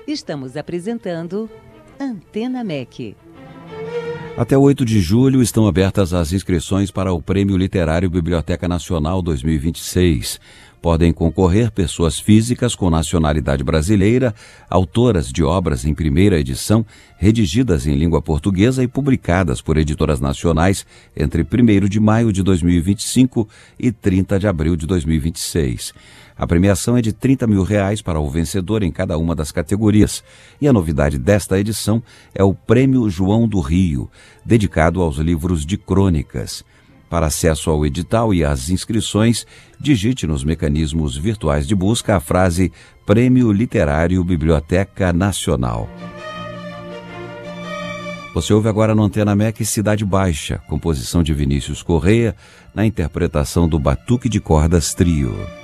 Estamos apresentando Antena MEC. Até 8 de julho estão abertas as inscrições para o Prêmio Literário Biblioteca Nacional 2026. Podem concorrer pessoas físicas com nacionalidade brasileira, autoras de obras em primeira edição, redigidas em língua portuguesa e publicadas por editoras nacionais entre 1º de maio de 2025 e 30 de abril de 2026. A premiação é de R$30 mil para o vencedor em cada uma das categorias. E a novidade desta edição é o Prêmio João do Rio, dedicado aos livros de crônicas. Para acesso ao edital e às inscrições, digite nos mecanismos virtuais de busca a frase Prêmio Literário Biblioteca Nacional. Você ouve agora no Antena MEC Cidade Baixa, composição de Vinícius Correia, na interpretação do Batuque de Cordas Trio.